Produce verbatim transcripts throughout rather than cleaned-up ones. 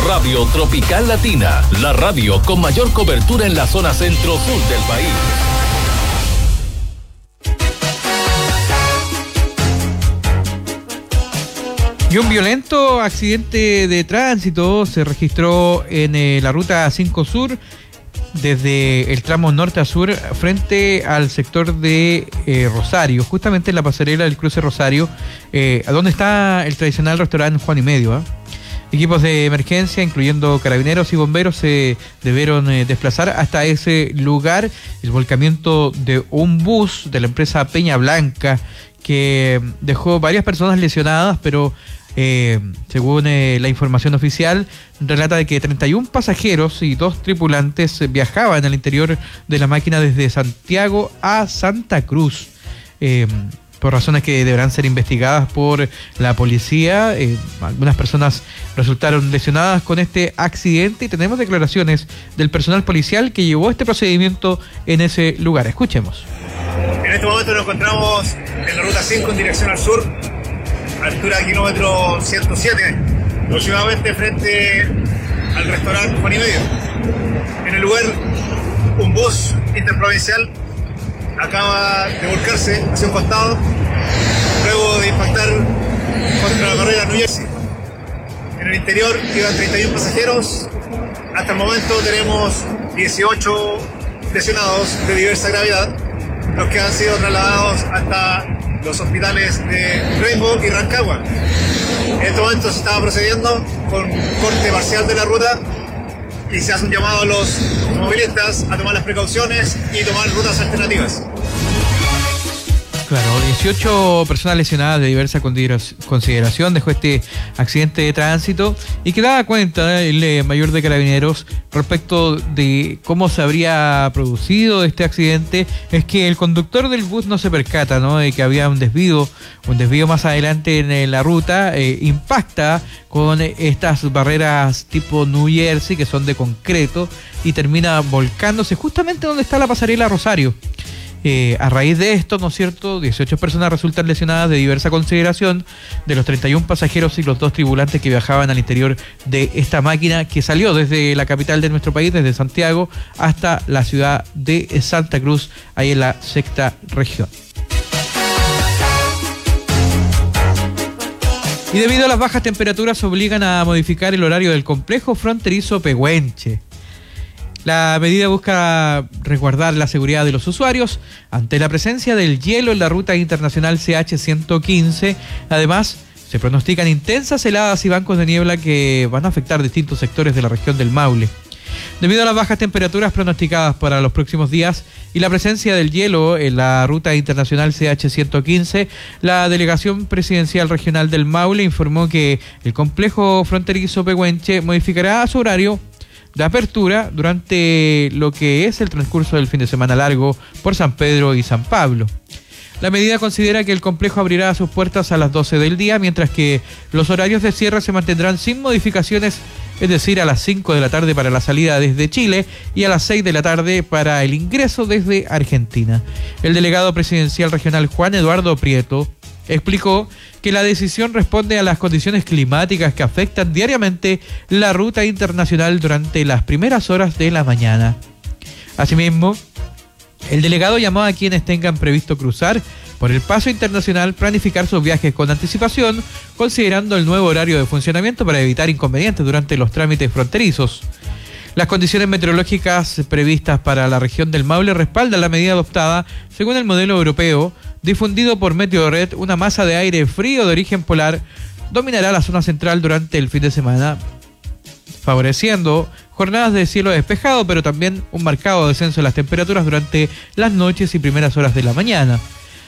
Radio Tropical Latina, la radio con mayor cobertura en la zona centro-sur del país. Y un violento accidente de tránsito se registró en eh, la ruta cinco Sur, desde el tramo norte a sur, frente al sector de eh, Rosario, justamente en la pasarela del cruce Rosario, eh, donde está el tradicional restaurante Juan y Medio. ¿eh? Equipos de emergencia, incluyendo carabineros y bomberos, se debieron eh, desplazar hasta ese lugar. El volcamiento de un bus de la empresa Peña Blanca, que dejó varias personas lesionadas, pero eh, según eh, la información oficial, relata de que treinta y un pasajeros y dos tripulantes viajaban al interior de la máquina desde Santiago a Santa Cruz. Eh, por razones que deberán ser investigadas por la policía. Eh, algunas personas resultaron lesionadas con este accidente y tenemos declaraciones del personal policial que llevó este procedimiento en ese lugar. Escuchemos. En este momento nos encontramos en la ruta cinco en dirección al sur, altura kilómetro ciento siete, aproximadamente frente al restaurante Juan y Medio. En el lugar, un bus interprovincial acaba de volcarse hacia un costado luego de impactar contra la barrera New Jersey. En el interior iban treinta y un pasajeros. Hasta el momento tenemos dieciocho lesionados de diversa gravedad, los que han sido trasladados hasta los hospitales de Rainbow y Rancagua. En este momento se estaba procediendo con corte parcial de la ruta y se hace un llamado a los automovilistas a tomar las precauciones y tomar rutas alternativas. Claro, dieciocho personas lesionadas de diversa consideración dejó este accidente de tránsito, y que daba cuenta el mayor de Carabineros respecto de cómo se habría producido este accidente. Es que el conductor del bus no se percata, ¿no?, de que había un desvío, un desvío más adelante en la ruta, eh, impacta con estas barreras tipo New Jersey que son de concreto y termina volcándose justamente donde está la pasarela Rosario. Eh, a raíz de esto, ¿no es cierto?, dieciocho personas resultan lesionadas de diversa consideración, de los treinta y un pasajeros y los dos tripulantes que viajaban al interior de esta máquina que salió desde la capital de nuestro país, desde Santiago, hasta la ciudad de Santa Cruz, ahí en la sexta región. Y debido a las bajas temperaturas obligan a modificar el horario del complejo fronterizo Pehuenche. La medida busca resguardar la seguridad de los usuarios ante la presencia del hielo en la ruta internacional C H ciento quince. Además, se pronostican intensas heladas y bancos de niebla que van a afectar distintos sectores de la región del Maule. Debido a las bajas temperaturas pronosticadas para los próximos días y la presencia del hielo en la ruta internacional C H ciento quince, la Delegación Presidencial Regional del Maule informó que el complejo fronterizo Pehuenche modificará su horario de apertura durante lo que es el transcurso del fin de semana largo por San Pedro y San Pablo. La medida considera que el complejo abrirá sus puertas a las doce del día, mientras que los horarios de cierre se mantendrán sin modificaciones, es decir, a las cinco de la tarde para la salida desde Chile y a las seis de la tarde para el ingreso desde Argentina. El delegado presidencial regional Juan Eduardo Prieto explicó que la decisión responde a las condiciones climáticas que afectan diariamente la ruta internacional durante las primeras horas de la mañana. Asimismo, el delegado llamó a quienes tengan previsto cruzar por el paso internacional planificar sus viajes con anticipación, considerando el nuevo horario de funcionamiento para evitar inconvenientes durante los trámites fronterizos. Las condiciones meteorológicas previstas para la región del Maule respaldan la medida adoptada según el modelo europeo difundido por Meteorred. Una masa de aire frío de origen polar dominará la zona central durante el fin de semana, favoreciendo jornadas de cielo despejado, pero también un marcado descenso de las temperaturas durante las noches y primeras horas de la mañana.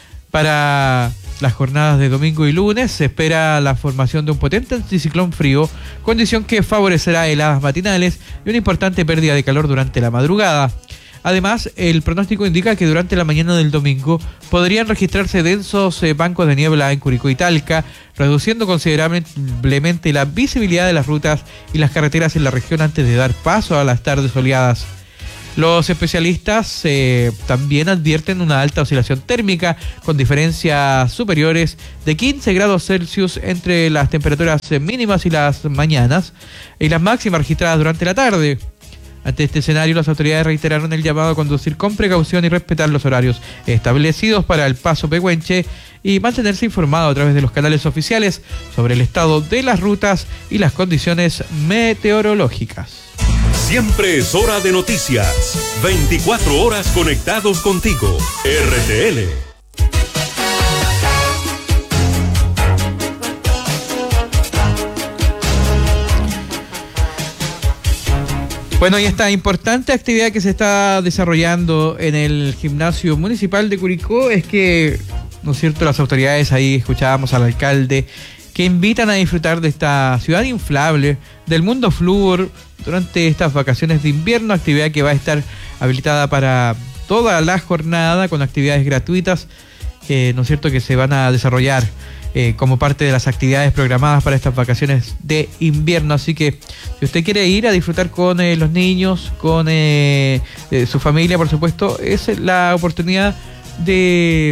Para las jornadas de domingo y lunes se espera la formación de un potente anticiclón frío, condición que favorecerá heladas matinales y una importante pérdida de calor durante la madrugada. Además, el pronóstico indica que durante la mañana del domingo podrían registrarse densos eh, bancos de niebla en Curicó y Talca, reduciendo considerablemente la visibilidad de las rutas y las carreteras en la región antes de dar paso a las tardes soleadas. Los especialistas eh, también advierten una alta oscilación térmica con diferencias superiores de quince grados Celsius entre las temperaturas mínimas y las mañanas y las máximas registradas durante la tarde. Ante este escenario, las autoridades reiteraron el llamado a conducir con precaución y respetar los horarios establecidos para el paso Pehuenche y mantenerse informado a través de los canales oficiales sobre el estado de las rutas y las condiciones meteorológicas. Siempre es hora de noticias. veinticuatro horas conectados contigo. R T L. Bueno, y esta importante actividad que se está desarrollando en el gimnasio municipal de Curicó es que, ¿no es cierto?, las autoridades, ahí escuchábamos al alcalde, que invitan a disfrutar de esta ciudad inflable, del mundo flúor, durante estas vacaciones de invierno, actividad que va a estar habilitada para toda la jornada con actividades gratuitas, eh, ¿no es cierto?, que se van a desarrollar eh, como parte de las actividades programadas para estas vacaciones de invierno. Así que si usted quiere ir a disfrutar con eh, los niños, con eh, eh, su familia, por supuesto, es la oportunidad de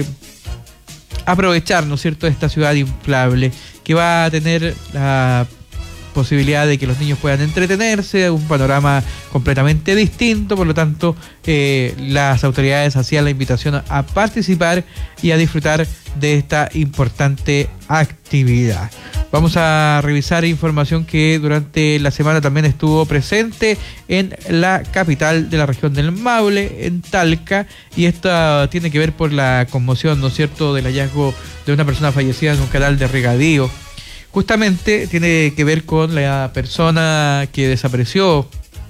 aprovechar, ¿no es cierto?, esta ciudad inflable que va a tener la posibilidad de que los niños puedan entretenerse, un panorama completamente distinto. Por lo tanto, eh, las autoridades hacían la invitación a participar y a disfrutar de esta importante actividad. Vamos a revisar información que durante la semana también estuvo presente en la capital de la región del Maule, en Talca, y esto tiene que ver por la conmoción, ¿no es cierto?, del hallazgo de una persona fallecida en un canal de regadío. Justamente tiene que ver con la persona que desapareció,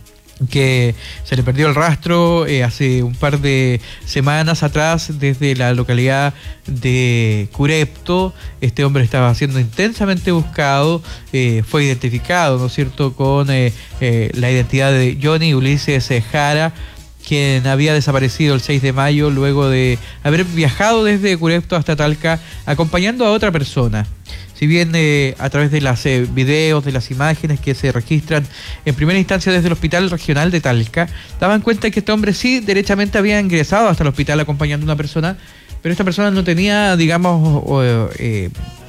que se le perdió el rastro eh, hace un par de semanas atrás desde la localidad de Curepto. Este hombre estaba siendo intensamente buscado, eh, fue identificado, ¿no es cierto?, con eh, eh, la identidad de Johnny Ulises Jara, quien había desaparecido el seis de mayo luego de haber viajado desde Curepto hasta Talca acompañando a otra persona. Si bien eh, a través de los eh, videos, de las imágenes que se registran en primera instancia desde el Hospital Regional de Talca, daban cuenta que este hombre sí derechamente había ingresado hasta el hospital acompañando a una persona, pero esta persona no tenía, digamos, o, eh,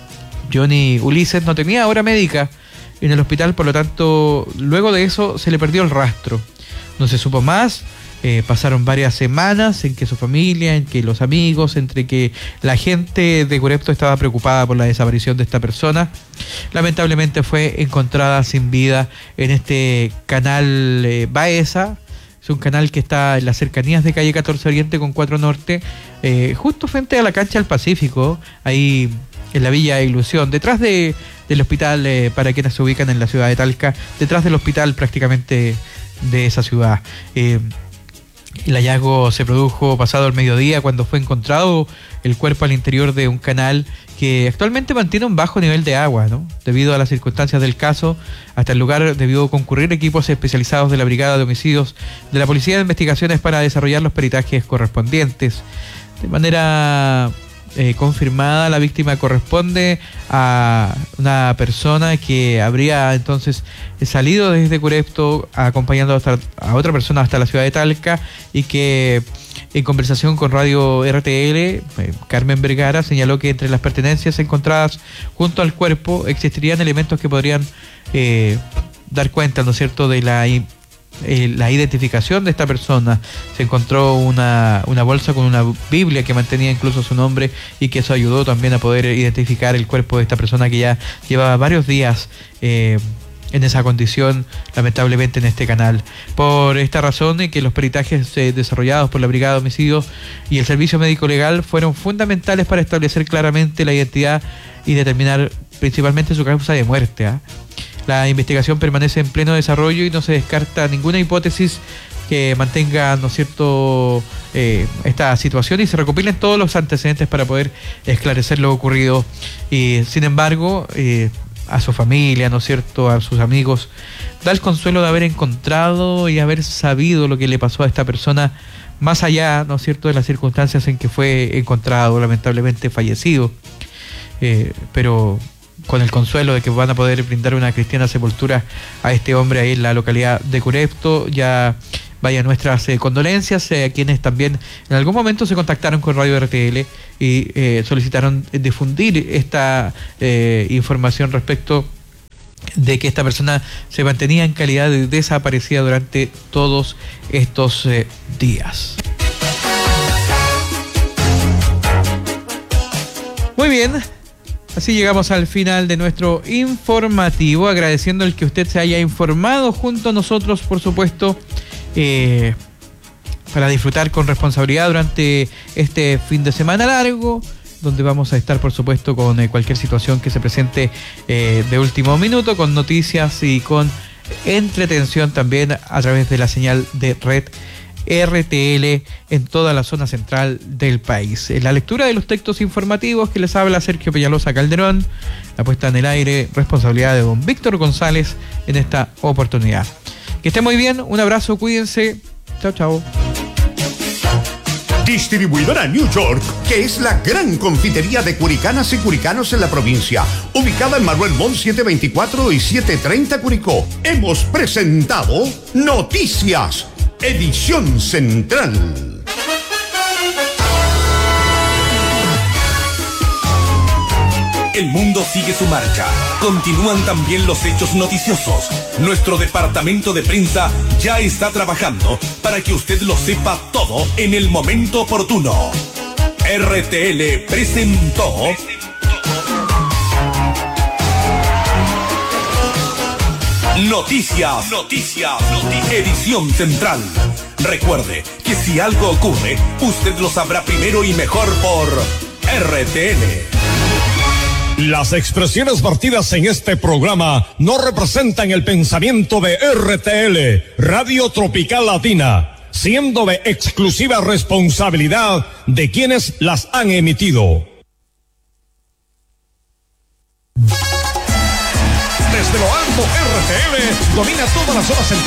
Johnny Ulises no tenía hora médica en el hospital, por lo tanto, luego de eso se le perdió el rastro. No se supo más. Eh, pasaron varias semanas en que su familia, en que los amigos, entre que la gente de Curepto estaba preocupada por la desaparición de esta persona. Lamentablemente fue encontrada sin vida en este canal eh, Baeza. Es un canal que está en las cercanías de calle catorce Oriente con cuatro Norte, eh, justo frente a la cancha del Pacífico, ahí en la Villa Ilusión, detrás de, del hospital, eh, para quienes se ubican en la ciudad de Talca, detrás del hospital prácticamente de esa ciudad. Eh, El hallazgo se produjo pasado el mediodía cuando fue encontrado el cuerpo al interior de un canal que actualmente mantiene un bajo nivel de agua, ¿no? Debido a las circunstancias del caso, hasta el lugar debió concurrir equipos especializados de la Brigada de Homicidios de la Policía de Investigaciones para desarrollar los peritajes correspondientes. De manera eh, confirmada, la víctima corresponde a una persona que habría entonces salido desde Curepto acompañando hasta, a otra persona hasta la ciudad de Talca, y que en conversación con Radio R T L, eh, Carmen Vergara señaló que entre las pertenencias encontradas junto al cuerpo existirían elementos que podrían eh, dar cuenta, ¿no es cierto?, de la Eh, la identificación de esta persona. Se encontró una, una bolsa con una Biblia que mantenía incluso su nombre, y que eso ayudó también a poder identificar el cuerpo de esta persona que ya llevaba varios días eh, en esa condición, lamentablemente, en este canal. Por esta razón, eh, que los peritajes eh, desarrollados por la Brigada de Homicidios y el Servicio Médico Legal fueron fundamentales para establecer claramente la identidad y determinar principalmente su causa de muerte, ¿eh? La investigación permanece en pleno desarrollo y no se descarta ninguna hipótesis que mantenga, ¿no es cierto?, eh, esta situación, y se recopilen todos los antecedentes para poder esclarecer lo ocurrido. Y sin embargo, eh, a su familia, ¿no es cierto?, a sus amigos, da el consuelo de haber encontrado y haber sabido lo que le pasó a esta persona, más allá, ¿no es cierto?, de las circunstancias en que fue encontrado, lamentablemente fallecido. Eh, pero con el consuelo de que van a poder brindar una cristiana sepultura a este hombre ahí en la localidad de Curepto. Ya vaya nuestras eh, condolencias eh, a quienes también en algún momento se contactaron con Radio R T L y eh, solicitaron difundir esta eh, información respecto de que esta persona se mantenía en calidad de desaparecida durante todos estos eh, días. Muy bien, así llegamos al final de nuestro informativo, agradeciendo el que usted se haya informado junto a nosotros, por supuesto, eh, para disfrutar con responsabilidad durante este fin de semana largo, donde vamos a estar, por supuesto, con eh, cualquier situación que se presente eh, de último minuto, con noticias y con entretención también a través de la señal de red R T L en toda la zona central del país. En la lectura de los textos informativos que les habla Sergio Peñalosa Calderón, la puesta en el aire, responsabilidad de don Víctor González en esta oportunidad. Que esté muy bien, un abrazo, cuídense, chao, chao. Distribuidora New York, que es la gran confitería de curicanas y curicanos en la provincia, ubicada en Manuel Montt setecientos veinticuatro y setecientos treinta Curicó. Hemos presentado Noticias, edición central. El mundo sigue su marcha. Continúan también los hechos noticiosos. Nuestro departamento de prensa ya está trabajando para que usted lo sepa todo en el momento oportuno. R T L presentó Noticias, Noticias, Noticias, edición central. Recuerde que si algo ocurre, usted lo sabrá primero y mejor por R T L. Las expresiones vertidas en este programa no representan el pensamiento de R T L, Radio Tropical Latina, siendo de exclusiva responsabilidad de quienes las han emitido. Desde lo alto, R T L domina toda la zona central